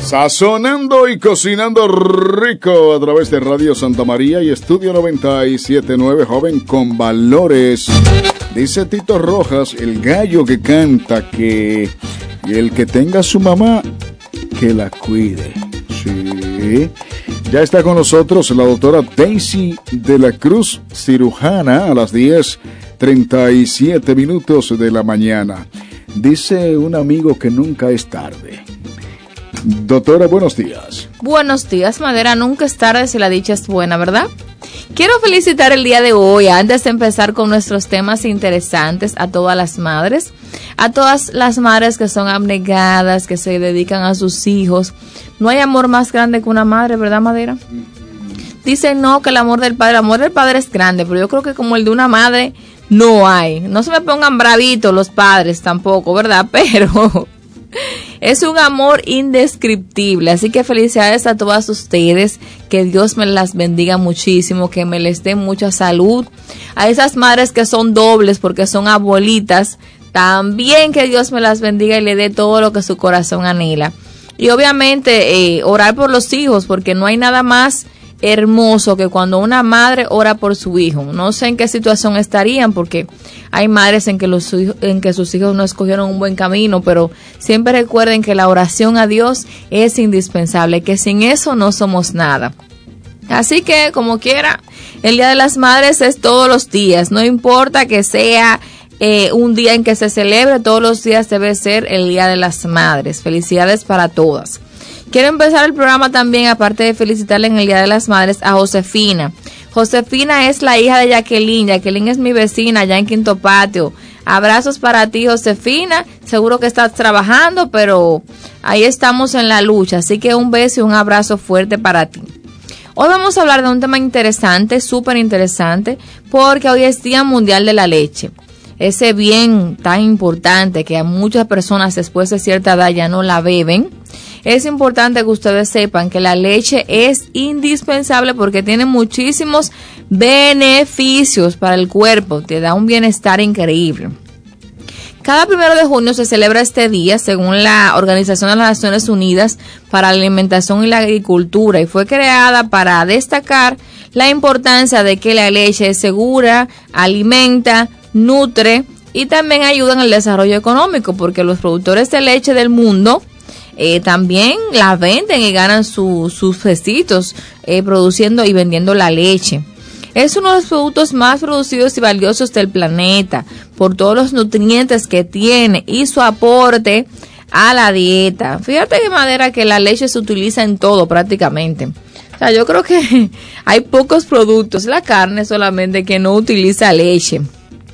Sazonando y cocinando rico a través de Radio Santa María y Estudio 97.9, joven con valores. Dice Tito Rojas, el gallo que canta que el que tenga su mamá, que la cuide. Sí. Ya está con nosotros la doctora Daisy de la Cruz, cirujana, a las 10:37 de la mañana. Dice un amigo que nunca es tarde. Doctora, buenos días. Buenos días, Madera. Nunca es tarde si la dicha es buena, ¿verdad? Quiero felicitar el día de hoy, antes de empezar con nuestros temas interesantes, a todas las madres que son abnegadas, que se dedican a sus hijos. No hay amor más grande que una madre, ¿verdad, Madera? Dicen no, que el amor del padre es grande, pero yo creo que como el de una madre no hay. No se me pongan bravitos los padres tampoco, ¿verdad? Pero es un amor indescriptible, así que felicidades a todas ustedes, que Dios me las bendiga muchísimo, que me les dé mucha salud. A esas madres que son dobles porque son abuelitas, también que Dios me las bendiga y le dé todo lo que su corazón anhela. Y obviamente orar por los hijos, porque no hay nada más hermoso que cuando una madre ora por su hijo. No sé en qué situación estarían, porque hay madres en que sus hijos no escogieron un buen camino, pero siempre recuerden que la oración a Dios es indispensable, que sin eso no somos nada. Así que, como quiera, el Día de las Madres es todos los días, no importa que sea un día en que se celebre, todos los días debe ser el Día de las Madres. Felicidades para todas. Quiero empezar el programa también, aparte de felicitarle en el Día de las Madres, a Josefina. Josefina es la hija de Jacqueline. Jacqueline es mi vecina allá en Quinto Patio. Abrazos para ti, Josefina. Seguro que estás trabajando, pero ahí estamos en la lucha. Así que un beso y un abrazo fuerte para ti. Hoy vamos a hablar de un tema interesante, súper interesante, porque hoy es Día Mundial de la Leche. Ese bien tan importante que a muchas personas después de cierta edad ya no la beben. Es importante que ustedes sepan que la leche es indispensable porque tiene muchísimos beneficios para el cuerpo, te da un bienestar increíble. Cada 1 de junio se celebra este día según la Organización de las Naciones Unidas para la Alimentación y la Agricultura, y fue creada para destacar la importancia de que la leche es segura, alimenta, nutre y también ayuda en el desarrollo económico, porque los productores de leche del mundo también la venden y ganan sus pesitos produciendo y vendiendo la leche. Es uno de los productos más producidos y valiosos del planeta por todos los nutrientes que tiene y su aporte a la dieta. Fíjate de manera que la leche se utiliza en todo prácticamente. O sea, yo creo que hay pocos productos, la carne solamente, que no utiliza leche.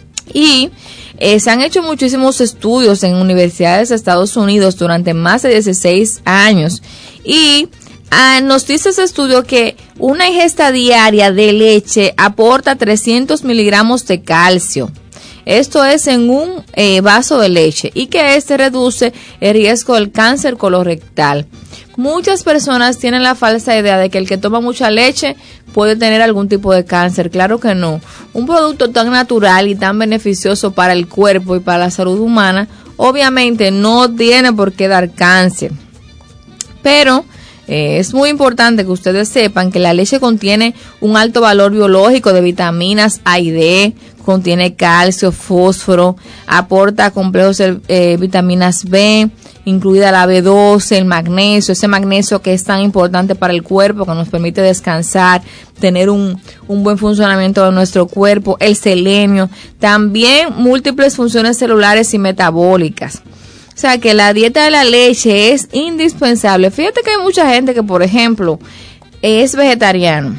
Y se han hecho muchísimos estudios en universidades de Estados Unidos durante más de 16 años. Y nos dice ese estudio que una ingesta diaria de leche aporta 300 miligramos de calcio. Esto es en un vaso de leche, y que reduce el riesgo del cáncer colorectal. Muchas personas tienen la falsa idea de que el que toma mucha leche puede tener algún tipo de cáncer. Claro que no. Un producto tan natural y tan beneficioso para el cuerpo y para la salud humana, obviamente no tiene por qué dar cáncer. Pero es muy importante que ustedes sepan que la leche contiene un alto valor biológico de vitaminas A y D, contiene calcio, fósforo, aporta complejos vitaminas B, incluida la B12, el magnesio, ese magnesio que es tan importante para el cuerpo, que nos permite descansar, tener un buen funcionamiento de nuestro cuerpo, el selenio, también múltiples funciones celulares y metabólicas. O sea que la dieta de la leche es indispensable. Fíjate que hay mucha gente que, por ejemplo, es vegetariano.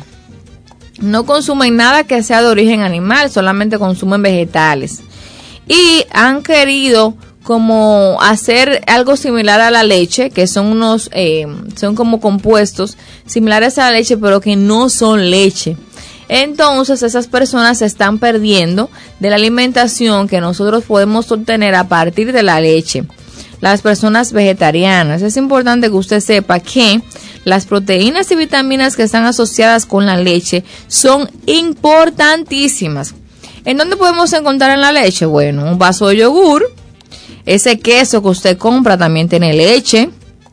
No consumen nada que sea de origen animal, solamente consumen vegetales. Y han querido como hacer algo similar a la leche, que son son como compuestos similares a la leche, pero que no son leche. Entonces esas personas se están perdiendo de la alimentación que nosotros podemos obtener a partir de la leche. Las personas vegetarianas, es importante que usted sepa que las proteínas y vitaminas que están asociadas con la leche son importantísimas. ¿En dónde podemos encontrar en la leche? Bueno, un vaso de yogur, ese queso que usted compra también tiene leche,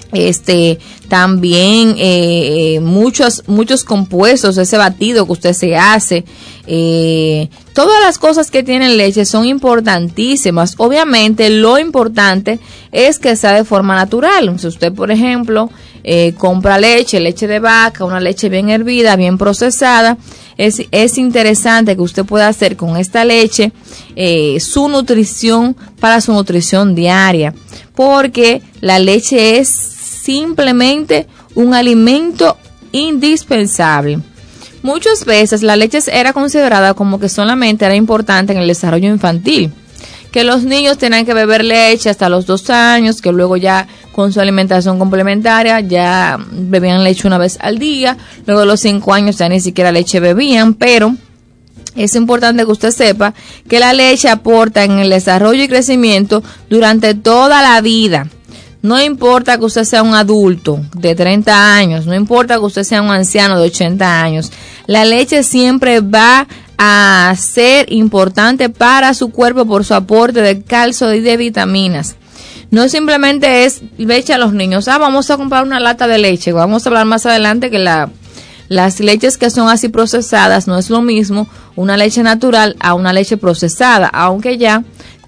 también muchos compuestos, ese batido que usted se hace, todas las cosas que tienen leche son importantísimas. Obviamente lo importante es que sea de forma natural. Si usted, por ejemplo, compra leche de vaca, una leche bien hervida, bien procesada, es interesante que usted pueda hacer con esta leche su nutrición para su nutrición diaria, porque la leche es simplemente un alimento indispensable. Muchas veces la leche era considerada como que solamente era importante en el desarrollo infantil, que los niños tenían que beber leche hasta los 2 años, que luego ya con su alimentación complementaria ya bebían leche una vez al día, luego de los 5 años ya ni siquiera leche bebían, pero es importante que usted sepa que la leche aporta en el desarrollo y crecimiento durante toda la vida. No importa que usted sea un adulto de 30 años, no importa que usted sea un anciano de 80 años, la leche siempre va a ser importante para su cuerpo por su aporte de calcio y de vitaminas. No simplemente es leche a los niños, vamos a comprar una lata de leche. Vamos a hablar más adelante que las leches que son así procesadas no es lo mismo una leche natural a una leche procesada, aunque ya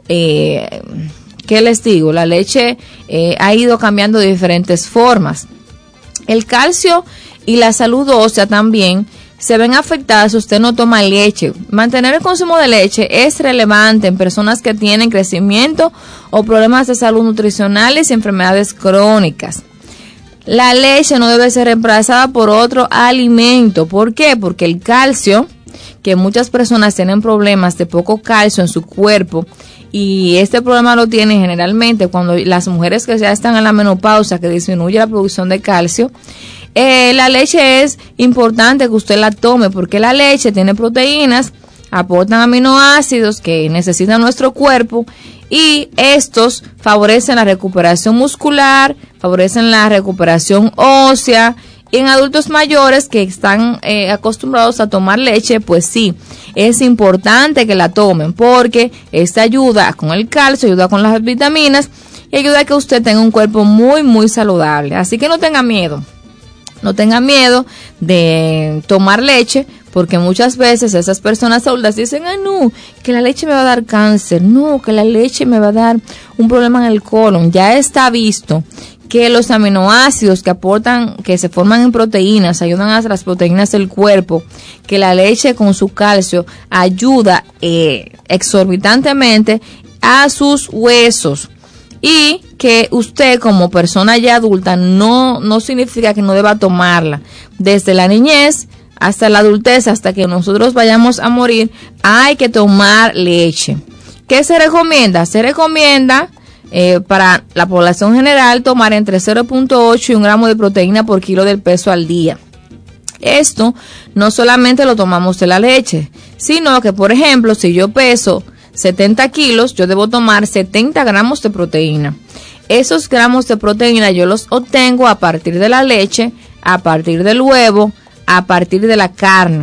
¿qué les digo? La leche ha ido cambiando de diferentes formas. El calcio y la salud ósea también se ven afectadas si usted no toma leche. Mantener el consumo de leche es relevante en personas que tienen crecimiento o problemas de salud nutricionales y enfermedades crónicas. La leche no debe ser reemplazada por otro alimento. ¿Por qué? Porque el calcio, que muchas personas tienen problemas de poco calcio en su cuerpo, y este problema lo tienen generalmente cuando las mujeres que ya están en la menopausia, que disminuye la producción de calcio. La leche es importante que usted la tome porque la leche tiene proteínas, aportan aminoácidos que necesita nuestro cuerpo y estos favorecen la recuperación muscular, favorecen la recuperación ósea. Y en adultos mayores que están acostumbrados a tomar leche, pues sí, es importante que la tomen porque esta ayuda con el calcio, ayuda con las vitaminas y ayuda a que usted tenga un cuerpo muy, muy saludable. Así que no tenga miedo. No tenga miedo de tomar leche, porque muchas veces esas personas adultas dicen, no, que la leche me va a dar cáncer, no, que la leche me va a dar un problema en el colon. Ya está visto que los aminoácidos que aportan, que se forman en proteínas, ayudan a las proteínas del cuerpo, que la leche con su calcio ayuda exorbitantemente a sus huesos. Y que usted como persona ya adulta no significa que no deba tomarla. Desde la niñez hasta la adultez, hasta que nosotros vayamos a morir, hay que tomar leche. ¿Qué se recomienda? Se recomienda para la población general tomar entre 0.8 y 1 gramo de proteína por kilo del peso al día. Esto no solamente lo tomamos de la leche, sino que, por ejemplo, si yo peso 70 kilos, yo debo tomar 70 gramos de proteína. Esos gramos de proteína yo los obtengo a partir de la leche, a partir del huevo, a partir de la carne.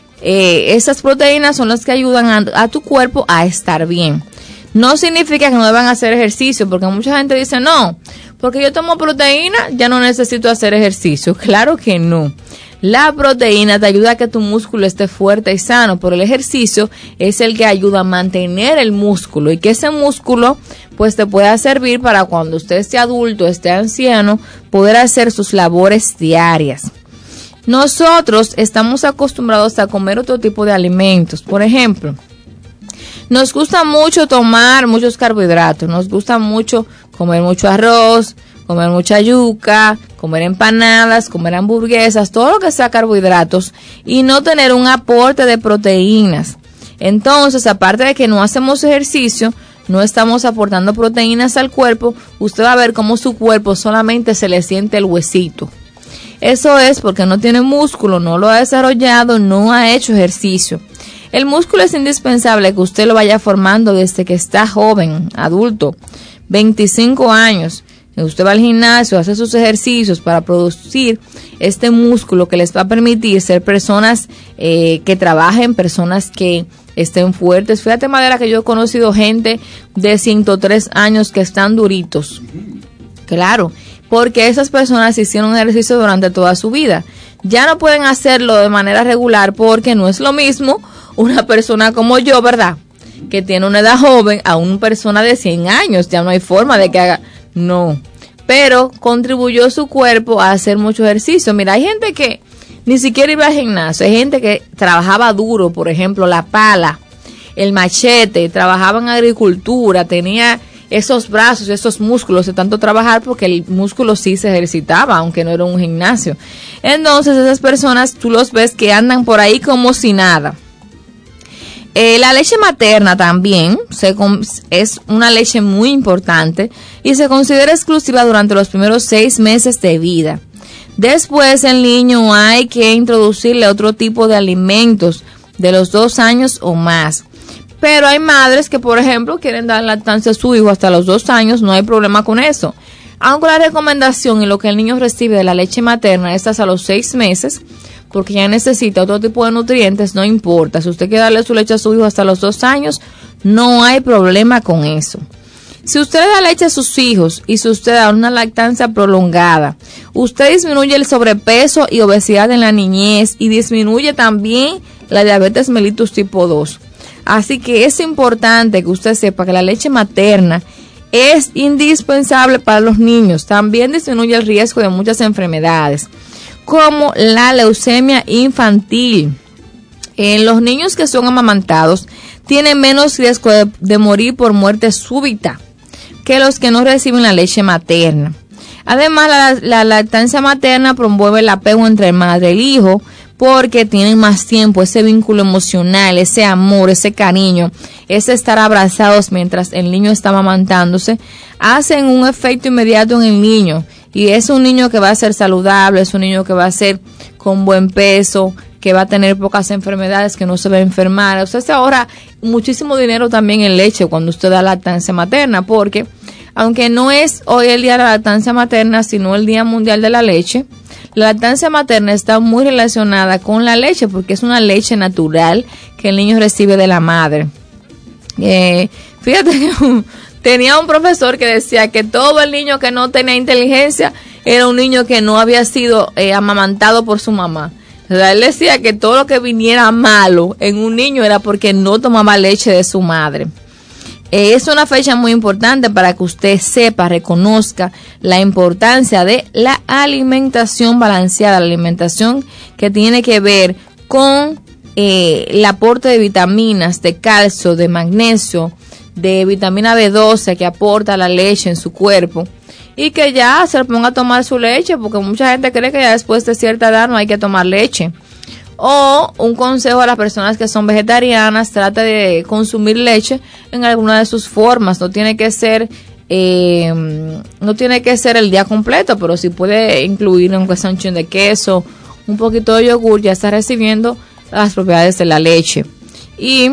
Esas proteínas son las que ayudan a tu cuerpo a estar bien. No significa que no deban hacer ejercicio, porque mucha gente dice, no, porque yo tomo proteína, ya no necesito hacer ejercicio. Claro que no. La proteína te ayuda a que tu músculo esté fuerte y sano, pero el ejercicio es el que ayuda a mantener el músculo y que ese músculo pues te pueda servir para cuando usted esté adulto, esté anciano, poder hacer sus labores diarias. Nosotros estamos acostumbrados a comer otro tipo de alimentos. Por ejemplo, nos gusta mucho tomar muchos carbohidratos, nos gusta mucho comer mucho arroz, comer mucha yuca, comer empanadas, comer hamburguesas, todo lo que sea carbohidratos y no tener un aporte de proteínas. Entonces, aparte de que no hacemos ejercicio, no estamos aportando proteínas al cuerpo, usted va a ver cómo su cuerpo solamente se le siente el huesito. Eso es porque no tiene músculo, no lo ha desarrollado, no ha hecho ejercicio. El músculo es indispensable que usted lo vaya formando desde que está joven, adulto, 25 años. Usted va al gimnasio, hace sus ejercicios para producir este músculo que les va a permitir ser personas que trabajen, personas que estén fuertes. Fíjate, Madera, que yo he conocido gente de 103 años que están duritos. Claro, porque esas personas hicieron ejercicio durante toda su vida. Ya no pueden hacerlo de manera regular porque no es lo mismo una persona como yo, ¿verdad?, que tiene una edad joven, a una persona de 100 años. Ya no hay forma de que haga, no. Pero contribuyó su cuerpo a hacer mucho ejercicio. Mira, hay gente que ni siquiera iba al gimnasio. Hay gente que trabajaba duro, por ejemplo, la pala, el machete, trabajaba en agricultura, tenía esos brazos, esos músculos de tanto trabajar, porque el músculo sí se ejercitaba, aunque no era un gimnasio. Entonces esas personas tú los ves que andan por ahí como si nada. La leche materna también es una leche muy importante y se considera exclusiva durante los primeros 6 meses de vida. Después el niño hay que introducirle otro tipo de alimentos de los 2 años o más. Pero hay madres que, por ejemplo, quieren dar lactancia a su hijo hasta los 2 años, no hay problema con eso. Aunque la recomendación y lo que el niño recibe de la leche materna es hasta los 6 meses, porque ya necesita otro tipo de nutrientes, no importa. Si usted quiere darle su leche a su hijo hasta los 2 años, no hay problema con eso. Si usted da leche a sus hijos y si usted da una lactancia prolongada, usted disminuye el sobrepeso y obesidad en la niñez y disminuye también la diabetes mellitus tipo 2. Así que es importante que usted sepa que la leche materna es indispensable para los niños. También disminuye el riesgo de muchas enfermedades, como la leucemia infantil. Los niños que son amamantados tienen menos riesgo de morir por muerte súbita que los que no reciben la leche materna. Además, la lactancia materna promueve el apego entre madre y hijo, porque tienen más tiempo, ese vínculo emocional, ese amor, ese cariño, ese estar abrazados mientras el niño está amamantándose, hacen un efecto inmediato en el niño. Y es un niño que va a ser saludable, es un niño que va a ser con buen peso, que va a tener pocas enfermedades, que no se va a enfermar. Usted se ahorra muchísimo dinero también en leche cuando usted da lactancia materna, porque aunque no es hoy el día de la lactancia materna, sino el Día Mundial de la Leche, la lactancia materna está muy relacionada con la leche, porque es una leche natural que el niño recibe de la madre. Fíjate que tenía un profesor que decía que todo el niño que no tenía inteligencia era un niño que no había sido amamantado por su mamá. O sea, él decía que todo lo que viniera malo en un niño era porque no tomaba leche de su madre. Es una fecha muy importante para que usted sepa, reconozca la importancia de la alimentación balanceada, la alimentación que tiene que ver con el aporte de vitaminas, de calcio, de magnesio, de vitamina B12 que aporta la leche en su cuerpo, y que ya se ponga a tomar su leche, porque mucha gente cree que ya después de cierta edad no hay que tomar leche. O un consejo a las personas que son vegetarianas: trate de consumir leche en alguna de sus formas. No tiene que ser el día completo, pero si puede incluir aunque sea un chin de queso, un poquito de yogur, ya está recibiendo las propiedades de la leche. Y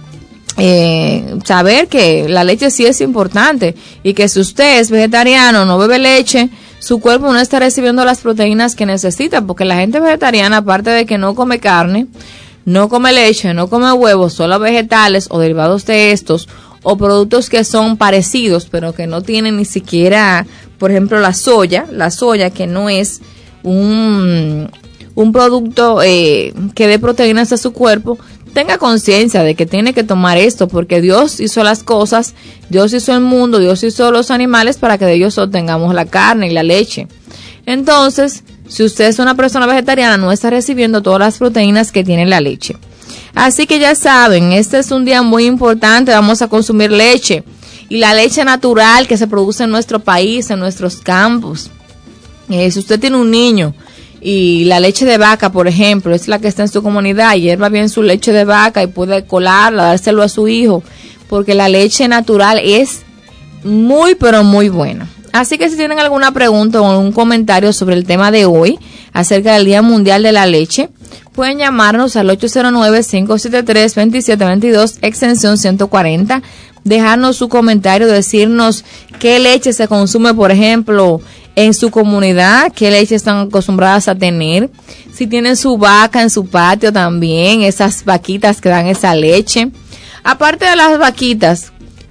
saber que la leche sí es importante, y que si usted es vegetariano, no bebe leche, su cuerpo no está recibiendo las proteínas que necesita, porque la gente vegetariana, aparte de que no come carne, no come leche, no come huevos, solo vegetales o derivados de estos, o productos que son parecidos, pero que no tienen ni siquiera, por ejemplo, la soya que no es un producto que dé proteínas a su cuerpo, tenga conciencia de que tiene que tomar esto, porque Dios hizo las cosas, Dios hizo el mundo, Dios hizo los animales para que de ellos obtengamos la carne y la leche. Entonces, si usted es una persona vegetariana, no está recibiendo todas las proteínas que tiene la leche. Así que ya saben, este es un día muy importante, vamos a consumir leche, y la leche natural que se produce en nuestro país, en nuestros campos. Si usted tiene un niño y la leche de vaca, por ejemplo, es la que está en su comunidad, y hierva bien su leche de vaca y puede colarla, dárselo a su hijo, porque la leche natural es muy, pero muy buena. Así que si tienen alguna pregunta o algún comentario sobre el tema de hoy, acerca del Día Mundial de la Leche, pueden llamarnos al 809-573-2722, extensión 140, dejarnos su comentario, decirnos qué leche se consume, por ejemplo, en su comunidad, qué leche están acostumbradas a tener, si tienen su vaca en su patio también, esas vaquitas que dan esa leche. Aparte de las vaquitas,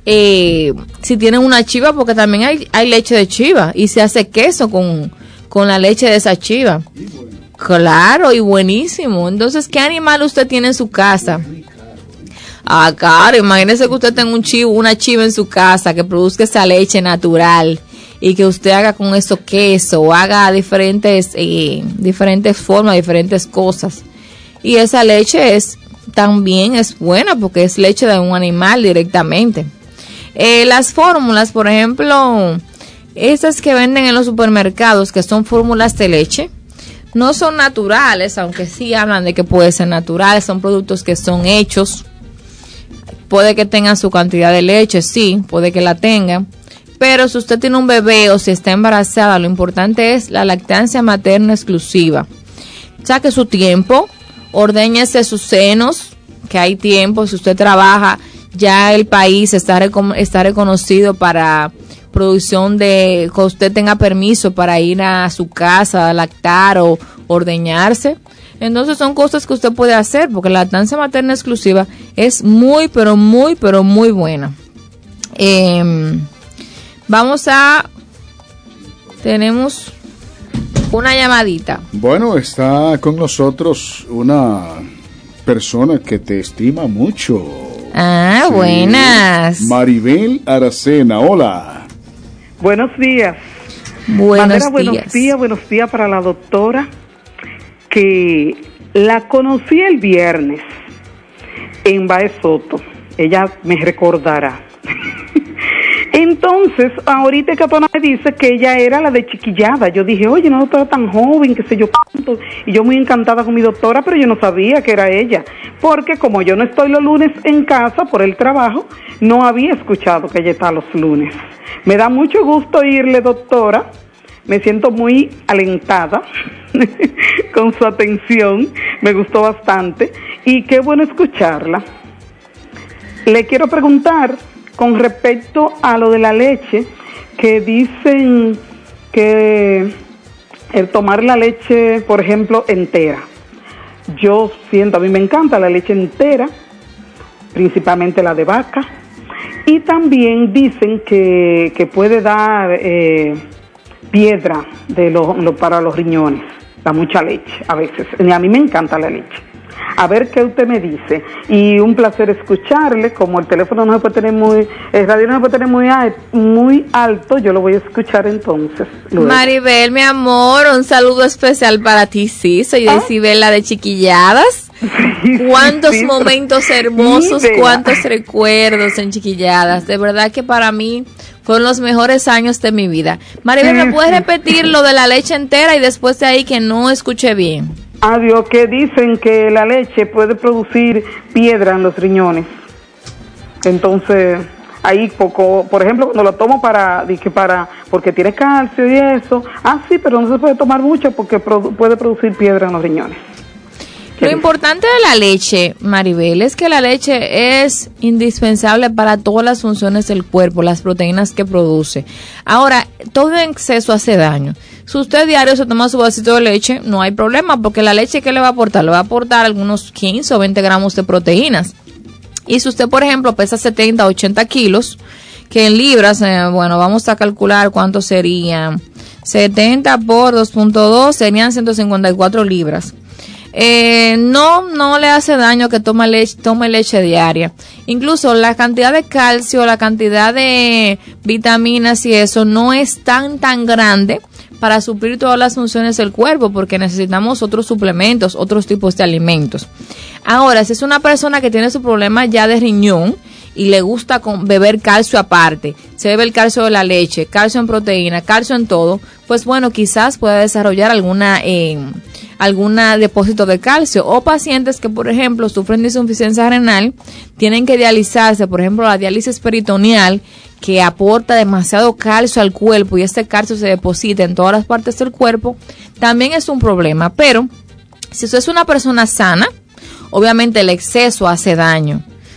si tienen una chiva, porque también hay leche de chiva y se hace queso con la leche de esa chiva. Claro, y buenísimo. Entonces, ¿qué animal usted tiene en su casa? Claro, imagínese que usted tenga una chiva en su casa que produzca esa leche natural y que usted haga con eso queso o haga diferentes formas, diferentes cosas. Y esa leche también es buena porque es leche de un animal directamente. Las fórmulas, por ejemplo, esas que venden en los supermercados, que son fórmulas de leche, no son naturales, aunque sí hablan de que puede ser naturales, son productos que son hechos. Puede que tengan su cantidad de leche, sí, puede que la tengan, pero si usted tiene un bebé o si está embarazada, lo importante es la lactancia materna exclusiva. Saque su tiempo, ordéñese sus senos, que hay tiempo. Si usted trabaja, ya el país está reconocido para producción que usted tenga permiso para ir a su casa a lactar o ordeñarse. Entonces son cosas que usted puede hacer, porque la lactancia materna exclusiva es muy, pero muy, pero muy buena. Tenemos una llamadita. Bueno, está con nosotros una persona que te estima mucho. Sí. Buenas. Maribel Aracena, hola. Buenos días. Buenos días para la doctora, que la conocí el viernes en Baez Soto. Ella me recordará. Entonces, ahorita Catona me dice que ella era la de Chiquillada. Yo dije, oye, una doctora tan joven, qué sé yo cuánto. Y yo muy encantada con mi doctora, pero yo no sabía que era ella. Porque como yo no estoy los lunes en casa por el trabajo, no había escuchado que ella está los lunes. Me da mucho gusto oírle, doctora. Me siento muy alentada con su atención. Me gustó bastante. Y qué bueno escucharla. Le quiero preguntar con respecto a lo de la leche, que dicen que el tomar la leche, por ejemplo, entera. Yo siento, a mí me encanta la leche entera, principalmente la de vaca. Y también dicen que puede dar piedra para los riñones, da mucha leche a veces. A mí me encanta la leche. A ver qué usted me dice. Y un placer escucharle. Como el teléfono no se puede tener el radio no se puede tener muy alto, yo lo voy a escuchar entonces. Luego. Maribel, mi amor, un saludo especial para ti. Sí, soy Isabela de Chiquilladas. Sí, cuántos momentos hermosos, cuántos recuerdos en Chiquilladas. De verdad que para mí fueron los mejores años de mi vida. Maribel, ¿me puedes repetir lo de la leche entera y después de ahí que no escuché bien? Adiós, que dicen que la leche puede producir piedra en los riñones. Entonces, ahí por ejemplo, cuando lo tomo porque tiene calcio y eso, sí, pero no se puede tomar mucho porque puede producir piedra en los riñones. Lo importante de la leche, Maribel, es que la leche es indispensable para todas las funciones del cuerpo, las proteínas que produce. Ahora, todo en exceso hace daño. Si usted diario se toma su vasito de leche, no hay problema, porque la leche, ¿qué le va a aportar? Le va a aportar algunos 15 o 20 gramos de proteínas. Y si usted, por ejemplo, pesa 70 o 80 kilos, que en libras, vamos a calcular cuánto serían. 70 por 2.2 serían 154 libras. No le hace daño que tome leche diaria. Incluso la cantidad de calcio, la cantidad de vitaminas y eso no es tan grande para suplir todas las funciones del cuerpo, porque necesitamos otros suplementos, otros tipos de alimentos. Ahora, si es una persona que tiene su problema ya de riñón y le gusta beber calcio aparte, se bebe el calcio de la leche, calcio en proteína, calcio en todo, pues bueno, quizás pueda desarrollar alguna depósito de calcio, o pacientes que, por ejemplo, sufren de insuficiencia renal, tienen que dializarse, por ejemplo, la diálisis peritoneal, que aporta demasiado calcio al cuerpo y este calcio se deposita en todas las partes del cuerpo, también es un problema. Pero si usted es una persona sana, obviamente el exceso hace daño.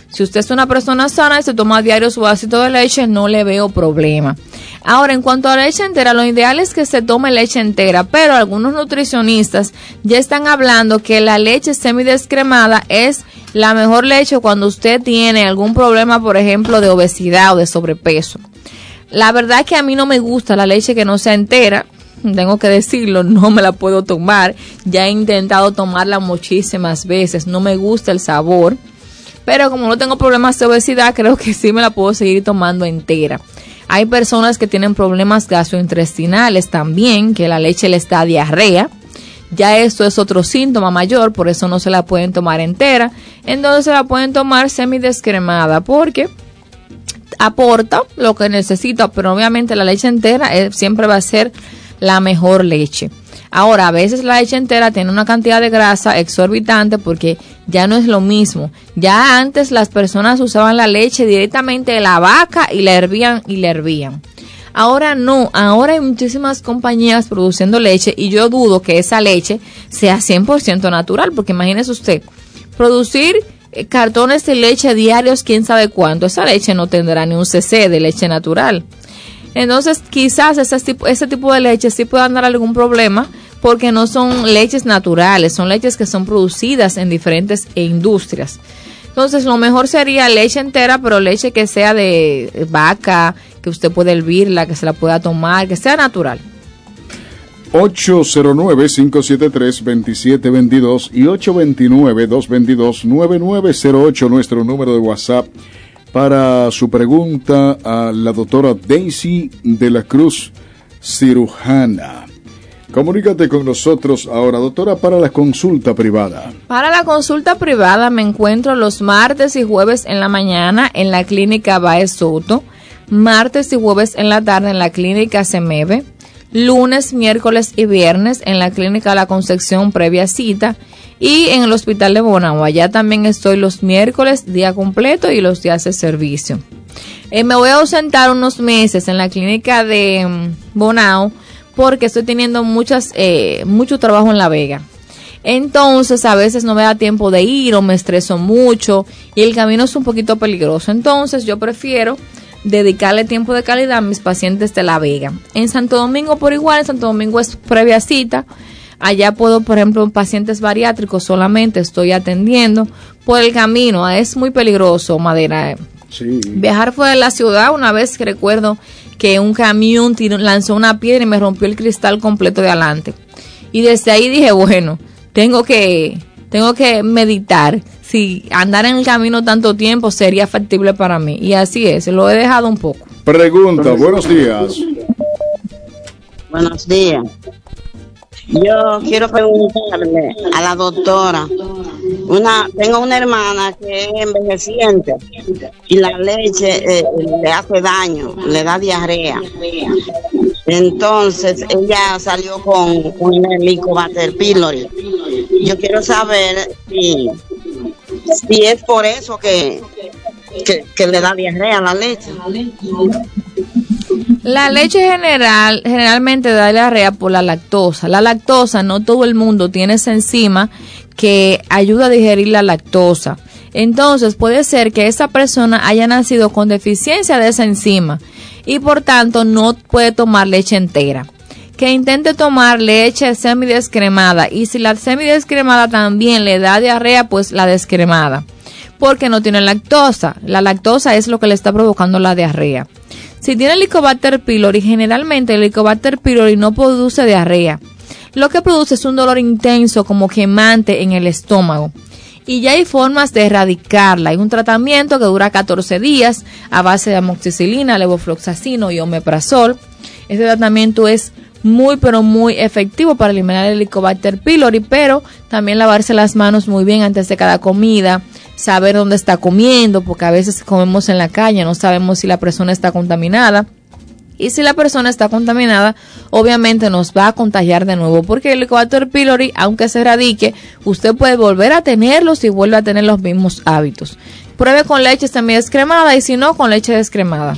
Si usted es una persona sana y se toma a diario su vasito de leche, no le veo problema. Ahora, en cuanto a la leche entera, lo ideal es que se tome leche entera, pero algunos nutricionistas ya están hablando que la leche semidescremada es la mejor leche cuando usted tiene algún problema, por ejemplo, de obesidad o de sobrepeso. La verdad es que a mí no me gusta la leche que no sea entera, tengo que decirlo, no me la puedo tomar. Ya he intentado tomarla muchísimas veces, no me gusta el sabor, pero como no tengo problemas de obesidad, creo que sí me la puedo seguir tomando entera. Hay personas que tienen problemas gastrointestinales también, que la leche les da diarrea. Ya esto es otro síntoma mayor, por eso no se la pueden tomar entera. Entonces se la pueden tomar semidescremada porque aporta lo que necesita, pero obviamente la leche entera siempre va a ser la mejor leche. Ahora, a veces la leche entera tiene una cantidad de grasa exorbitante porque ya no es lo mismo. Ya antes las personas usaban la leche directamente de la vaca y la hervían. Ahora no, ahora hay muchísimas compañías produciendo leche y yo dudo que esa leche sea 100% natural, porque imagínese usted, producir cartones de leche diarios, quién sabe cuánto, esa leche no tendrá ni un cc de leche natural. Entonces quizás ese tipo de leche sí puedan dar algún problema porque no son leches naturales, son leches que son producidas en diferentes industrias. Entonces lo mejor sería leche entera, pero leche que sea de vaca, que usted pueda hervirla, que se la pueda tomar, que sea natural. 809-573-2722 y 829-222-9908, nuestro número de WhatsApp para su pregunta a la doctora Daisy de la Cruz, cirujana. Comunícate con nosotros ahora, doctora, para la consulta privada. Para la consulta privada me encuentro los martes y jueves en la mañana en la clínica Baez Soto, martes y jueves en la tarde en la clínica Semeve, lunes, miércoles y viernes en la clínica La Concepción previa cita y en el hospital de Bonao. Allá también estoy los miércoles día completo y los días de servicio. Me voy a ausentar unos meses en la clínica de Bonao porque estoy teniendo mucho trabajo en La Vega. Entonces a veces no me da tiempo de ir o me estreso mucho y el camino es un poquito peligroso. Entonces yo prefiero dedicarle tiempo de calidad a mis pacientes de La Vega. En Santo Domingo por igual, en Santo Domingo es previa cita. Allá puedo, por ejemplo, pacientes bariátricos solamente estoy atendiendo por el camino. Es muy peligroso, Madera. Sí. Viajar fuera de la ciudad, una vez que recuerdo que un camión lanzó una piedra y me rompió el cristal completo de adelante. Y desde ahí dije, bueno, tengo que meditar. Si andar en el camino tanto tiempo sería factible para mí. Y así es, lo he dejado un poco. Pregunta, buenos días. Buenos días. Yo quiero preguntarle a la doctora, tengo una hermana que es envejeciente y la leche le hace daño, le da diarrea. Entonces ella salió con el Helicobacter pylori. Yo quiero saber si es por eso que le da diarrea a la leche. La leche generalmente da diarrea por la lactosa. La lactosa, no todo el mundo tiene esa enzima que ayuda a digerir la lactosa. Entonces puede ser que esa persona haya nacido con deficiencia de esa enzima y por tanto no puede tomar leche entera. Que intente tomar leche semidescremada y si la semidescremada también le da diarrea, pues la descremada. Porque no tiene lactosa. La lactosa es lo que le está provocando la diarrea. Si tiene Helicobacter pylori, generalmente el Helicobacter pylori no produce diarrea. Lo que produce es un dolor intenso como quemante en el estómago. Y ya hay formas de erradicarla. Hay un tratamiento que dura 14 días a base de amoxicilina, levofloxacino y omeprazol. Este tratamiento es muy pero muy efectivo para eliminar el Helicobacter pylori, pero también lavarse las manos muy bien antes de cada comida, saber dónde está comiendo, porque a veces comemos en la calle, no sabemos si la persona está contaminada. Y si la persona está contaminada, obviamente nos va a contagiar de nuevo, porque el Helicobacter pylori, aunque se erradique, usted puede volver a tenerlo si vuelve a tener los mismos hábitos. Pruebe con leche semidescremada y si no, con leche descremada.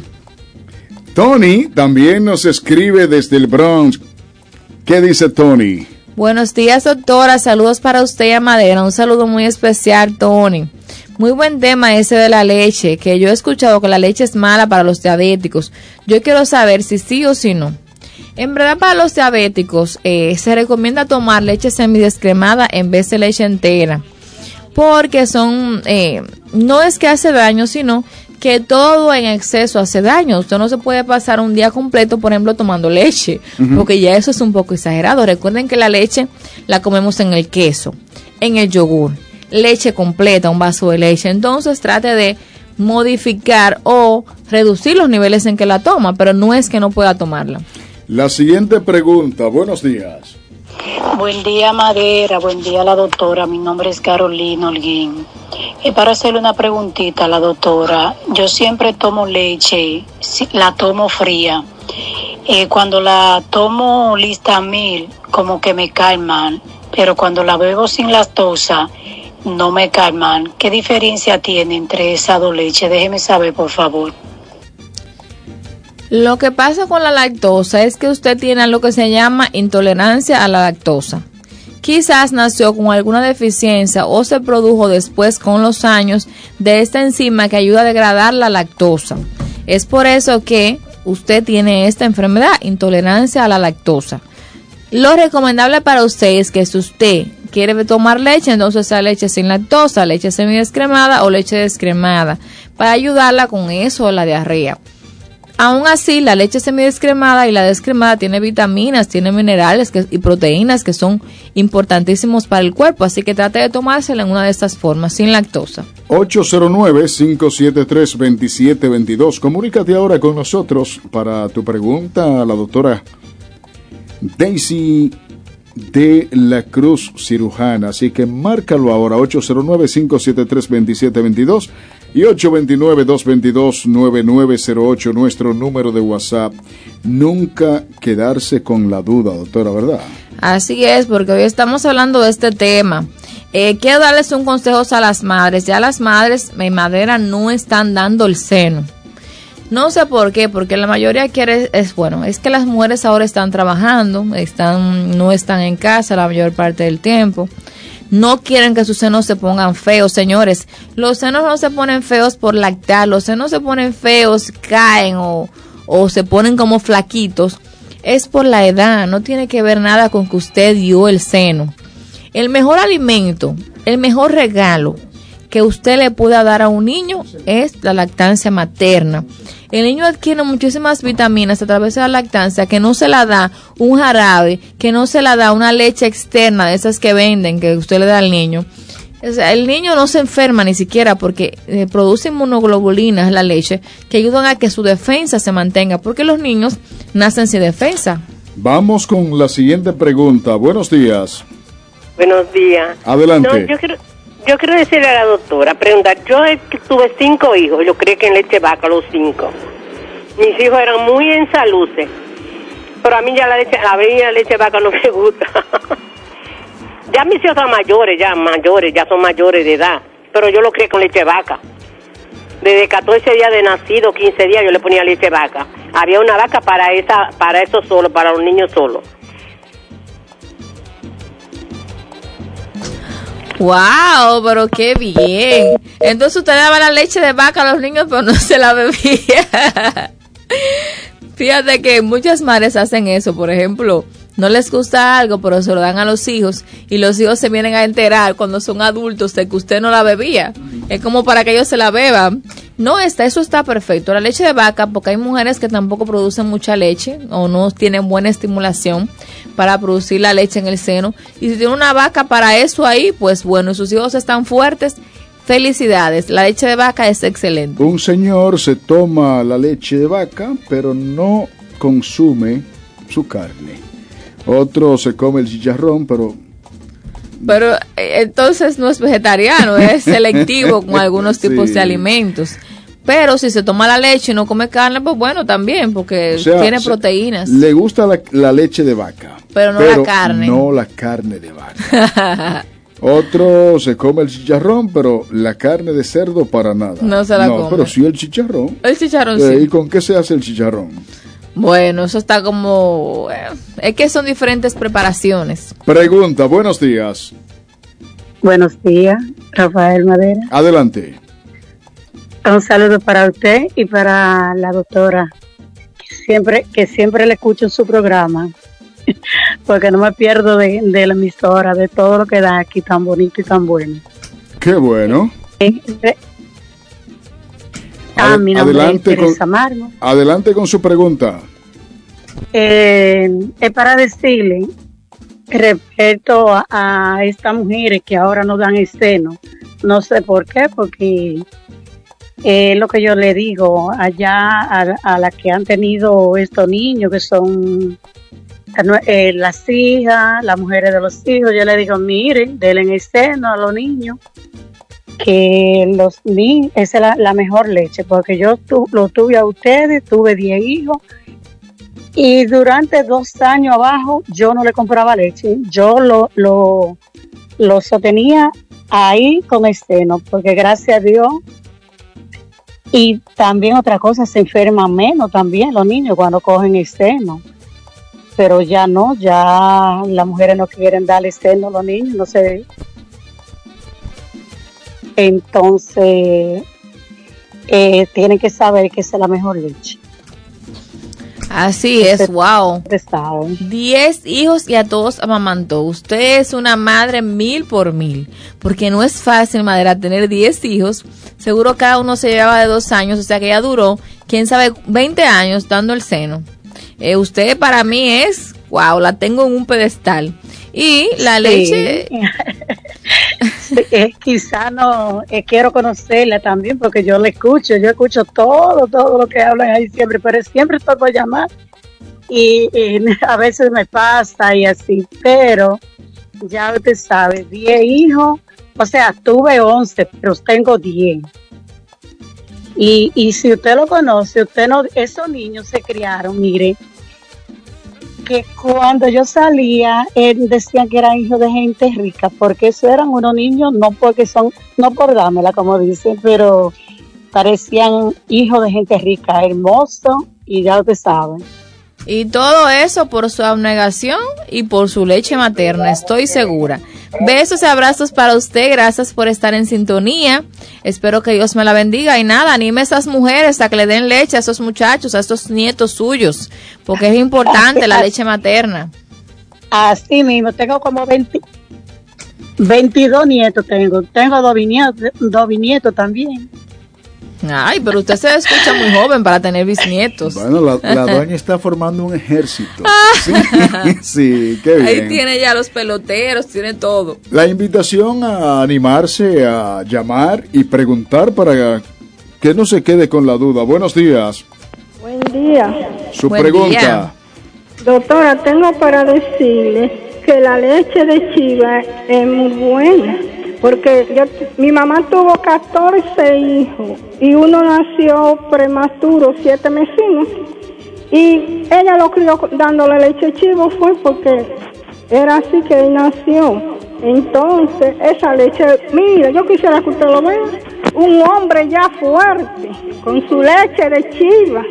Tony también nos escribe desde el Bronx. ¿Qué dice Tony? Buenos días, doctora. Saludos para usted y a Madera. Un saludo muy especial, Tony. Muy buen tema ese de la leche, que yo he escuchado que la leche es mala para los diabéticos. Yo quiero saber si sí o si no. En verdad, para los diabéticos se recomienda tomar leche semidescremada en vez de leche entera, porque no es que hace daño, sino que todo en exceso hace daño. Usted no se puede pasar un día completo, por ejemplo, tomando leche, porque ya eso es un poco exagerado. Recuerden que la leche la comemos en el queso, en el yogur, leche completa, un vaso de leche. Entonces trate de modificar o reducir los niveles en que la toma, pero no es que no pueda tomarla. La siguiente pregunta, buenos días. Buen día, Madera, buen día, la doctora. Mi nombre es Carolina Holguín. Para hacerle una preguntita a la doctora, yo siempre tomo leche, la tomo fría. Cuando la tomo Listamil, como que me cae mal, pero cuando la bebo sin lactosa, no me cae mal. ¿Qué diferencia tiene entre esas dos leches? Déjeme saber, por favor. Lo que pasa con la lactosa es que usted tiene lo que se llama intolerancia a la lactosa. Quizás nació con alguna deficiencia o se produjo después con los años de esta enzima que ayuda a degradar la lactosa. Es por eso que usted tiene esta enfermedad, intolerancia a la lactosa. Lo recomendable para usted es que si usted quiere tomar leche, entonces sea leche sin lactosa, leche semidescremada o leche descremada, para ayudarla con eso de la diarrea. Aún así, la leche semidescremada y la descremada tiene vitaminas, tiene minerales y proteínas que son importantísimos para el cuerpo, así que trate de tomársela en una de estas formas, sin lactosa. 809-573-2722. Comunícate ahora con nosotros para tu pregunta a la doctora Daisy de la Cruz, cirujana. Así que márcalo ahora, 809-573-2722 y 829-222-9908, nuestro número de WhatsApp. Nunca quedarse con la duda, doctora, ¿verdad? Así es, porque hoy estamos hablando de este tema. Quiero darles un consejo a las madres. Ya las madres en Madera no están dando el seno. No sé por qué, porque la mayoría quiere, es que las mujeres ahora están trabajando, no están en casa la mayor parte del tiempo. No quieren que sus senos se pongan feos, señores. Los senos no se ponen feos por lactar, los senos se ponen feos, caen o se ponen como flaquitos. Es por la edad, no tiene que ver nada con que usted dio el seno. El mejor alimento, el mejor regalo que usted le pueda dar a un niño es la lactancia materna. El niño adquiere muchísimas vitaminas a través de la lactancia que no se la da un jarabe, que no se la da una leche externa de esas que venden, que usted le da al niño. O sea, el niño no se enferma ni siquiera porque produce inmunoglobulinas la leche que ayudan a que su defensa se mantenga, porque los niños nacen sin defensa. Vamos con la siguiente pregunta. Buenos días. Buenos días. Adelante. No, yo quiero decirle a la doctora, preguntar, yo tuve 5 hijos, yo crié que en leche vaca los 5. Mis hijos eran muy en salud, pero a mí ya la leche vaca no me gusta. Ya mis hijos son mayores, ya son mayores de edad, pero yo lo crié con leche vaca. Desde 14 días de nacido, 15 días yo le ponía leche vaca. Había una vaca para eso solo, para los niños solos. ¡Wow! Pero qué bien. Entonces usted daba la leche de vaca a los niños, pero no se la bebía. Fíjate que muchas madres hacen eso. Por ejemplo, no les gusta algo, pero se lo dan a los hijos y los hijos se vienen a enterar cuando son adultos de que usted no la bebía. Es como para que ellos se la beban. No, eso está perfecto. La leche de vaca, porque hay mujeres que tampoco producen mucha leche o no tienen buena estimulación para producir la leche en el seno. Y si tiene una vaca para eso ahí, pues bueno, sus hijos están fuertes. Felicidades, la leche de vaca es excelente. Un señor se toma la leche de vaca, pero no consume su carne. Otro se come el chicharrón, pero entonces no es vegetariano, es selectivo con algunos tipos de alimentos. Pero si se toma la leche y no come carne, pues bueno, también, porque tiene proteínas. Le gusta la leche de vaca, pero la carne. No la carne de vaca. Otro se come el chicharrón, pero la carne de cerdo para nada. No se la come. Pero sí el chicharrón. El chicharrón sí. ¿Y con qué se hace el chicharrón? Bueno, eso está como... es que son diferentes preparaciones. Pregunta, buenos días. Buenos días, Rafael Madera. Adelante. Un saludo para usted y para la doctora, que siempre le escucho en su programa, porque no me pierdo de la emisora, de todo lo que da aquí tan bonito y tan bueno. Qué bueno. Mi nombre es Teresa Marmo. Adelante con su pregunta. Es para decirle respecto a estas mujeres que ahora no dan el seno. No sé por qué, porque lo que yo le digo allá a las que han tenido estos niños, que son las hijas, las mujeres de los hijos, yo le digo, miren, denle el seno a los niños, que los niños, esa es la mejor leche, porque yo lo tuve a ustedes, tuve 10 hijos, y durante 2 años abajo yo no le compraba leche, yo lo sostenía ahí con el seno, porque gracias a Dios. Y también otra cosa, se enferman menos también los niños cuando cogen el seno, pero ya no, ya las mujeres no quieren darle seno a los niños, no sé. Entonces tienen que saber que esa es la mejor leche. Así es, wow. 10 hijos y a todos amamantó. Usted es una madre 1000 por 1000, porque no es fácil, Madera, tener 10 hijos. Seguro cada uno se llevaba de 2 años, o sea que ya duró, quién sabe, 20 años dando el seno. Usted para mí es, wow, la tengo en un pedestal. Y la leche... Quizá no, quiero conocerla también porque yo escucho todo lo que hablan ahí siempre, pero siempre estoy por llamar y a veces me pasa y así, pero ya usted sabe, 10 hijos, o sea, tuve 11, pero tengo 10. Y si usted lo conoce, esos niños se criaron, mire, que cuando yo salía, decían que eran hijos de gente rica, porque eso eran unos niños, no por dármela, como dicen, pero parecían hijos de gente rica, hermosos, y ya usted sabe. Y todo eso por su abnegación y por su leche materna, estoy segura. Besos y abrazos para usted, gracias por estar en sintonía. Espero que Dios me la bendiga y nada, anime a esas mujeres a que le den leche a esos muchachos, a estos nietos suyos, porque es importante la leche materna. Así mismo, tengo como 22 nietos, tengo 2 bisnietos también. Ay, pero usted se escucha muy joven para tener bisnietos. Bueno, la doña está formando un ejército. Sí, qué bien. Ahí tiene ya los peloteros, tiene todo. La invitación a animarse, a llamar y preguntar para que no se quede con la duda. Buenos días. Buen día. Su Buen pregunta. día. Doctora, tengo para decirle que la leche de chiva es muy buena. Porque mi mamá tuvo 14 hijos y uno nació prematuro, 7 mesinos. Y ella lo crió dándole leche chivo, fue porque era así que él nació. Entonces, esa leche, mira, yo quisiera que usted lo vea, un hombre ya fuerte, con su leche de chiva.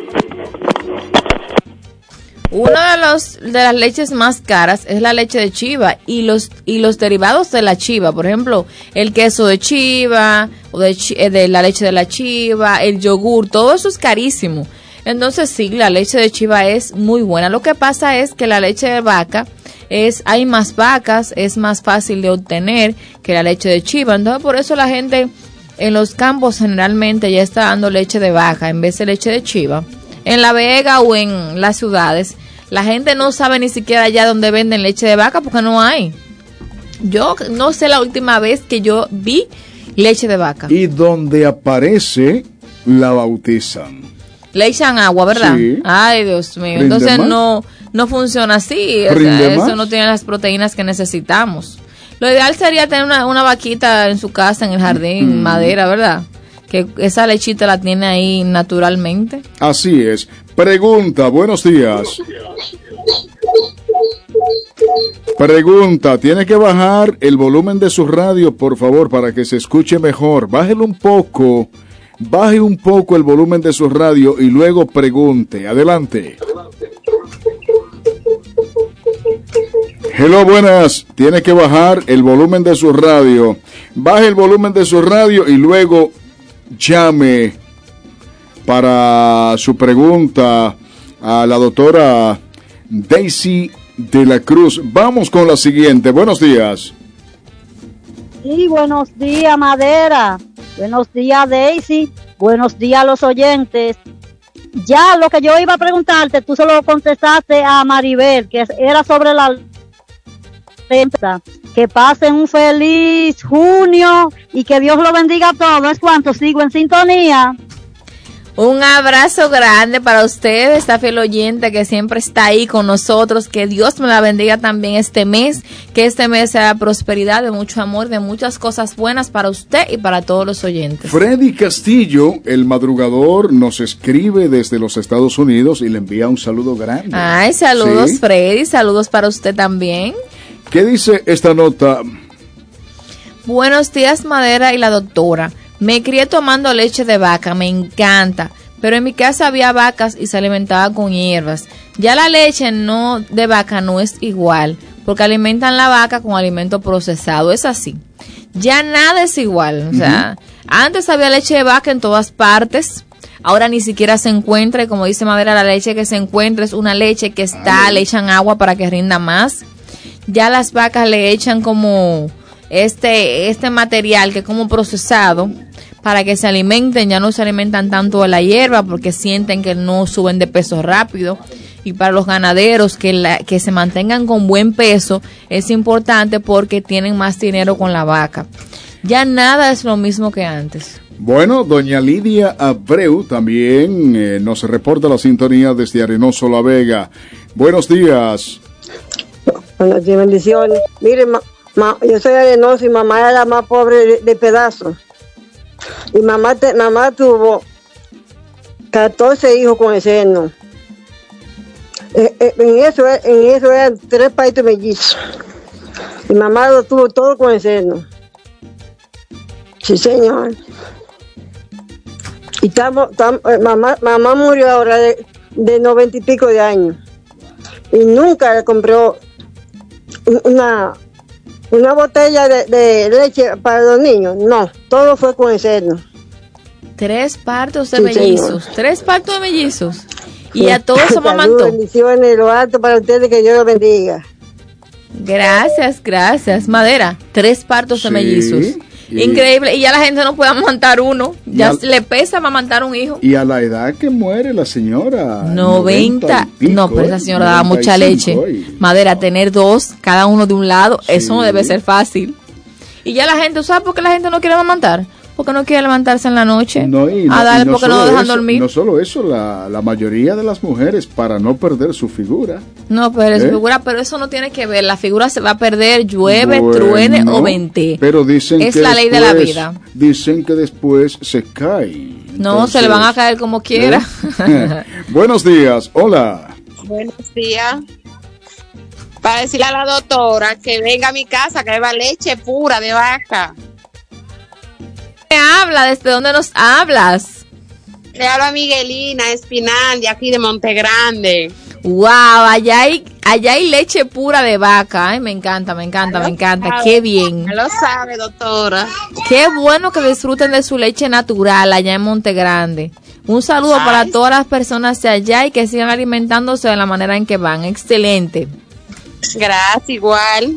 Una de las leches más caras es la leche de chiva y los derivados de la chiva, por ejemplo, el queso de chiva o de la leche de la chiva, el yogur, todo eso es carísimo. Entonces sí, la leche de chiva es muy buena. Lo que pasa es que la leche de vaca hay más vacas, es más fácil de obtener que la leche de chiva. Entonces por eso la gente en los campos generalmente ya está dando leche de vaca en vez de leche de chiva. En La Vega o en las ciudades, la gente no sabe ni siquiera allá donde venden leche de vaca porque no hay. Yo no sé la última vez que yo vi leche de vaca. Y donde aparece, la bautizan. Le echan agua, ¿verdad? Sí. Ay, Dios mío. ¿Rinde Entonces más? no funciona así. O ¿Rinde sea, eso más? no tiene las proteínas que necesitamos. Lo ideal sería tener una vaquita en su casa, en el jardín, madera, ¿verdad? Que esa lechita la tiene ahí naturalmente. Así es. Pregunta, buenos días. Pregunta, tiene que bajar el volumen de su radio, por favor, para que se escuche mejor. Bájelo un poco baje un poco el volumen de su radio y luego pregunte. Adelante. Hello, buenas. Tiene que bajar el volumen de su radio. Baje el volumen de su radio y luego llame para su pregunta a la doctora Daisy de la Cruz. Vamos con la siguiente. Buenos días. Sí, buenos días, Madera. Buenos días, Daisy. Buenos días a los oyentes. Ya lo que yo iba a preguntarte, tú se lo contestaste a Maribel, que era sobre la lenta. Que pasen un feliz junio y que Dios lo bendiga a todos. ¿Cuánto sigo en sintonía? Un abrazo grande para usted, esta fiel oyente que siempre está ahí con nosotros. Que Dios me la bendiga también este mes. Que este mes sea prosperidad, de mucho amor, de muchas cosas buenas para usted y para todos los oyentes. Freddy Castillo, el madrugador, nos escribe desde los Estados Unidos y le envía un saludo grande. Ay, saludos, ¿sí? Freddy, saludos para usted también. ¿Qué dice esta nota? Buenos días, Madera y la doctora. Me crié tomando leche de vaca, me encanta, pero en mi casa había vacas y se alimentaba con hierbas. Ya la leche de vaca no es igual, porque alimentan la vaca con alimento procesado, es así. Ya nada es igual, o sea, antes había leche de vaca en todas partes, ahora ni siquiera se encuentra, y como dice Madera, la leche que se encuentra es una leche que le echan agua para que rinda más. Ya las vacas le echan como este material que es como procesado para que se alimenten, ya no se alimentan tanto de la hierba porque sienten que no suben de peso rápido. Y para los ganaderos que se mantengan con buen peso es importante porque tienen más dinero con la vaca. Ya nada es lo mismo que antes. Bueno, doña Lidia Abreu también nos reporta la sintonía desde Arenoso La Vega. Buenos días. Buenos días, bendiciones. Mire, yo soy arenoso y mamá era la más pobre de pedazos. Y mamá tuvo 14 hijos con el seno. En eso eran 3 paitos mellizos. Y mamá lo tuvo todo con el seno. Sí, señor. Y mamá murió ahora de 90 y pico de años. Y nunca le compró una botella de leche para los niños. No, todo fue con el seno. 3 partos de mellizos. Señor. 3 partos de mellizos. Y a todos se amamantó. Bendiciones, lo alto para ustedes, que Dios los bendiga. Gracias. Madera, 3 partos de mellizos. Increíble. Y ya la gente no puede amamantar uno. Ya le pesa amamantar un hijo. Y a la edad que muere la señora. 90. No, pero esa señora daba mucha leche. Madera, tener 2, cada uno de un lado, eso no debe ser fácil. Y ya la gente, ¿sabes por qué la gente no quiere amamantar? Porque no quiere levantarse en la noche porque no dejan dormir. No solo eso, la mayoría de las mujeres, para no perder su figura. No perder su figura, pero eso no tiene que ver. La figura se va a perder, llueve, truene o vente. Pero dicen es que la ley de la vida. Dicen que después se cae. No, entonces, se le van a caer como quiera. Buenos días, hola. Buenos días. Para decirle a la doctora que venga a mi casa, que beba leche pura de vaca. Habla, ¿desde dónde nos hablas? Le hablo a Miguelina Espinal, de aquí de Montegrande. Wow, allá hay leche pura de vaca. Ay, me encanta. Qué bien. Ya lo sabe, doctora. Qué bueno que disfruten de su leche natural allá en Montegrande. Un saludo para todas las personas de allá y que sigan alimentándose de la manera en que van. Excelente. Gracias, igual.